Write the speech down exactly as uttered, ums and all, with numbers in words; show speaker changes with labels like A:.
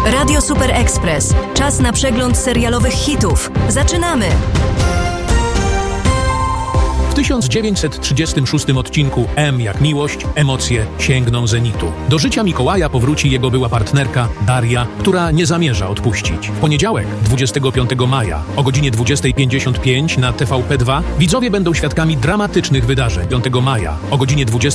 A: Radio Super Express. Czas na przegląd serialowych hitów. Zaczynamy!
B: W tysiąc dziewięćset trzydziestym szóstym odcinku M jak miłość, emocje sięgną zenitu. Do życia Mikołaja powróci jego była partnerka Daria, która nie zamierza odpuścić. W poniedziałek, dwudziestego piątego maja o godzinie dwudziestej pięćdziesiąt pięć na T V P dwa widzowie będą świadkami dramatycznych wydarzeń. piątego maja o godzinie dwudziestej